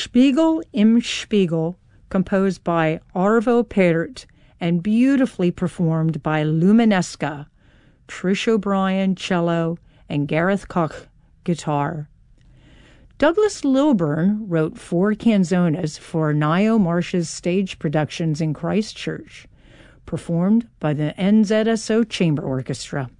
Spiegel im Spiegel, composed by Arvo Pärt and beautifully performed by Luminesca, Trish O'Brien, cello, and Gareth Koch, guitar. Douglas Lilburn wrote 4 canzonas for Ngaio Marsh's stage productions in Christchurch, performed by the NZSO Chamber Orchestra.